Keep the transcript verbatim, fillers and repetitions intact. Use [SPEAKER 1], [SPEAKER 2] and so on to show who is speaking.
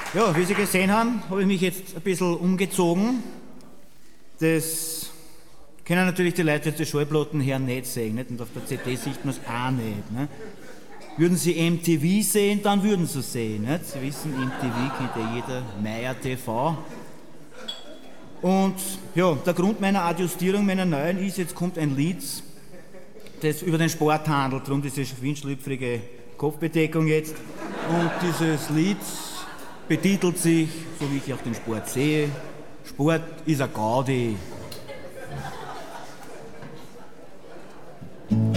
[SPEAKER 1] Ja, wie Sie gesehen haben, habe ich mich jetzt ein bisschen umgezogen. Das können natürlich die Leute jetzt die Schallplatten her nicht sehen, nicht? Und auf der C D sieht man es auch nicht. Ne? Würden Sie M T V sehen, dann würden Sie es sehen. Nicht? Sie wissen, M T V kennt ja jeder, Meyer T V. Und ja, der Grund meiner Adjustierung, meiner neuen ist, jetzt kommt ein Lied, das über den Sport handelt, darum diese windschlüpfrige Kopfbedeckung jetzt. Und dieses Lied betitelt sich, so wie ich auch den Sport sehe, Sport ist ein Gaudi.